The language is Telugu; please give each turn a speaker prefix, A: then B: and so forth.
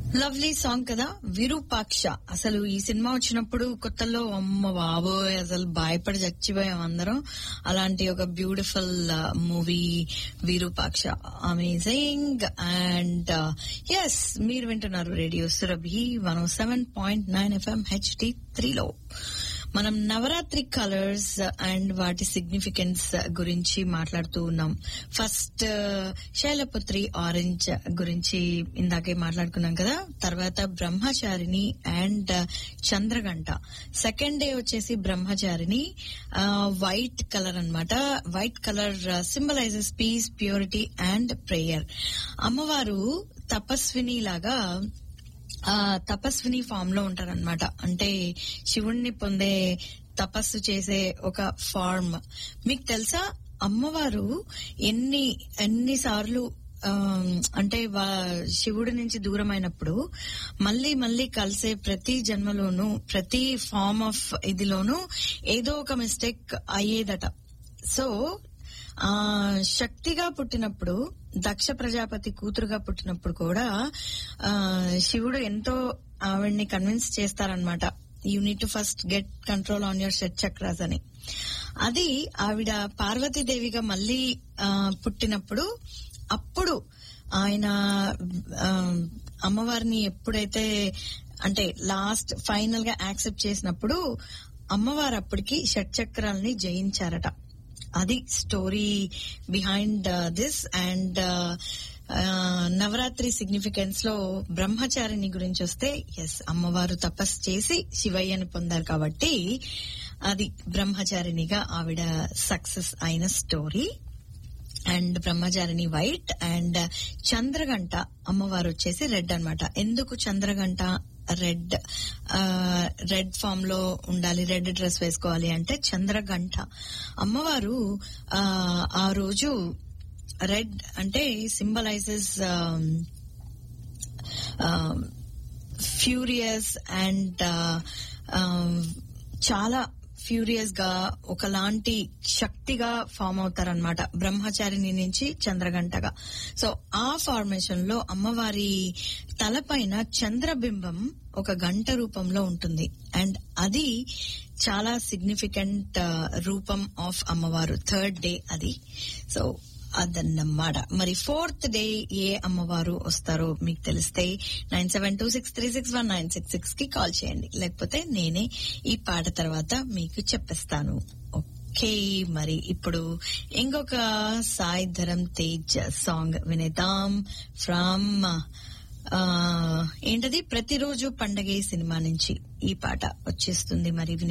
A: లవ్లీ సాంగ్ కదా, విరూపాక్ష. అసలు ఈ సినిమా వచ్చినప్పుడు కొత్తలో అమ్మ బాబోయ్ అసలు భయపడి చచ్చిపోయాం అందరం. అలాంటి ఒక beautiful movie Virupaksha, amazing. And yes, మీరు వింటున్నారు రేడియో సురభి 107.9 FM HD3లో. మనం నవరాత్రి కలర్స్ అండ్ వాటి సిగ్నిఫికెన్స్ గురించి మాట్లాడుతూ ఉన్నాం. ఫస్ట్ శైలపుత్రి ఆరెంజ్ గురించి ఇందాకే మాట్లాడుకున్నాం కదా. తర్వాత బ్రహ్మచారిణి అండ్ చంద్రగంట. సెకండ్ డే వచ్చేసి బ్రహ్మచారిణి వైట్ కలర్ అన్నమాట. White colour symbolises piece, purity and prayer. అమ్మవారు తపస్విని లాగా తపస్విని ఫామ్ లో ఉంటారనమాట. అంటే శివుణ్ణి పొందే తపస్సు చేసే ఒక ఫార్మ్. మీకు తెలుసా అమ్మవారు ఎన్నిసార్లు అంటే శివుడి నుంచి దూరం అయినప్పుడు మళ్ళీ మళ్ళీ కలిసే ప్రతి జన్మలోనూ, ప్రతి ఫార్మ్ ఆఫ్ ఇదిలోనూ ఏదో ఒక మిస్టేక్ అయ్యేదట. సో శక్తిగా పుట్టినప్పుడు, దక్ష ప్రజాపతి కూతురుగా పుట్టినప్పుడు కూడా శివుడు ఎంతో ఆవిడ్ని కన్విన్స్ చేస్తారనమాట. You need to first get control on your shut chakras అని. అది ఆవిడ పార్వతీదేవిగా మళ్ళీ పుట్టినప్పుడు, అప్పుడు ఆయన అమ్మవారిని ఎప్పుడైతే అంటే లాస్ట్ ఫైనల్ గా యాక్సెప్ట్ చేసినప్పుడు అమ్మవారు అప్పటికి షట్చక్రాలని జయించారట. అది story behind this. And Navratri significance లో బ్రహ్మచారిణి గురించి వస్తే, ఎస్, అమ్మవారు తపస్సు చేసి శివయ్యని పొందారు కాబట్టి అది బ్రహ్మచారిణిగా ఆవిడ సక్సెస్ అయిన story. And Brahmacharini white and Chandraghanta అమ్మవారు వచ్చేసి రెడ్ అన్నమాట. ఎందుకు చంద్రగంట రెడ్ ఫామ్ లో ఉండాలి, రెడ్ డ్రెస్ వేసుకోవాలి అంటే చంద్రగంట అమ్మవారు ఆ రోజు రెడ్ అంటే సింబలైజెస్ ఫ్యూరియస్ అండ్ చాలా ఫ్యూరియస్ గా ఒకలాంటి శక్తిగా ఫామ్ అవుతారనమాట బ్రహ్మచారిణి నుంచి చంద్రగంటగా. సో ఆ ఫార్మేషన్ లో అమ్మవారి తలపైన చంద్రబింబం ఒక గంట రూపంలో ఉంటుంది. అండ్ అది చాలా సిగ్నిఫికెంట్ రూపం ఆఫ్ అమ్మవారు. థర్డ్ డే అది. సో అదన్నమాట. మరి ఫోర్త్ డే ఏ అమ్మవారు వస్తారో మీకు తెలిస్తే 9726361966 కి కాల్ చేయండి. లేకపోతే నేనే ఈ పాట తర్వాత మీకు చెప్పేస్తాను. ఓకే, మరి ఇప్పుడు ఇంకొక సాయి ధరమ్ తేజ్ సాంగ్ వినేద్దాం. ఫ్రమ్ ఏంటది, ప్రతిరోజు పండగే సినిమా నుంచి ఈ పాట వచ్చేస్తుంది. మరి